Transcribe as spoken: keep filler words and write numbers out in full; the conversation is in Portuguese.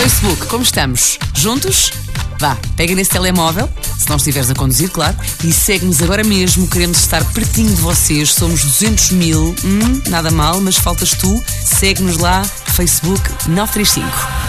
Facebook, como estamos? Juntos? Vá, pega nesse telemóvel, se não estiveres a conduzir, claro, e segue-nos agora mesmo. Queremos estar pertinho de vocês. Somos duzentos mil, hum, nada mal, mas faltas tu. Segue-nos lá, Facebook nove três cinco.